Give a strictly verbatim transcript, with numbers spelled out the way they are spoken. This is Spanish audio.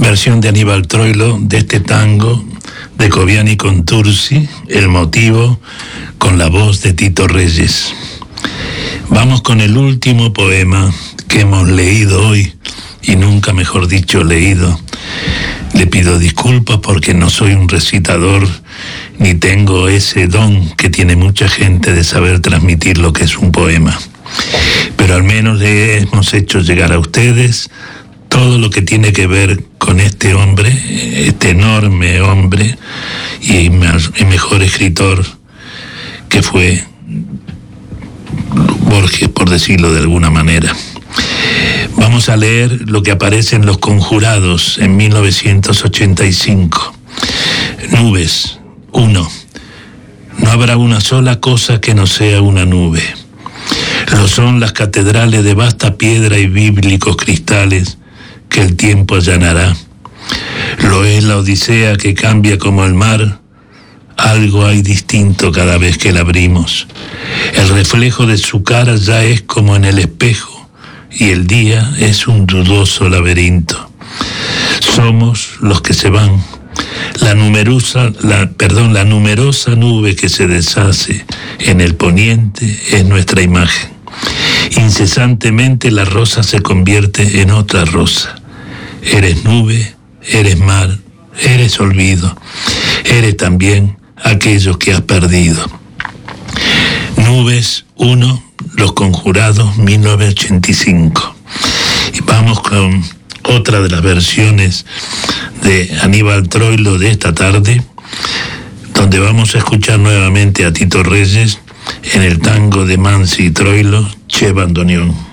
versión de Aníbal Troilo de este tango de Coviani con Tursi, El motivo, con la voz de Tito Reyes. Vamos con el último poema que hemos leído hoy, y nunca mejor dicho leído. Le pido disculpas porque no soy un recitador, ni tengo ese don que tiene mucha gente de saber transmitir lo que es un poema. Pero al menos le hemos hecho llegar a ustedes todo lo que tiene que ver con este hombre, este enorme hombre y mejor escritor que fue Borges, por decirlo de alguna manera. Vamos a leer lo que aparece en Los Conjurados en mil novecientos ochenta y cinco. Nubes. Uno. No habrá una sola cosa que no sea una nube. Lo son las catedrales de vasta piedra y bíblicos cristales que el tiempo allanará. Lo es la odisea que cambia como el mar. Algo hay distinto cada vez que la abrimos. El reflejo de su cara ya es como en el espejo, y el día es un dudoso laberinto. Somos los que se van. La numerosa, la, perdón, la numerosa nube que se deshace en el poniente es nuestra imagen. Incesantemente la rosa se convierte en otra rosa. Eres nube, eres mar, eres olvido, eres también aquello que has perdido. Nubes uno, Los Conjurados, mil novecientos ochenta y cinco. Y vamos con otra de las versiones de Aníbal Troilo de esta tarde, donde vamos a escuchar nuevamente a Tito Reyes en el tango de Mansi y Troilo, Che Bandoneón.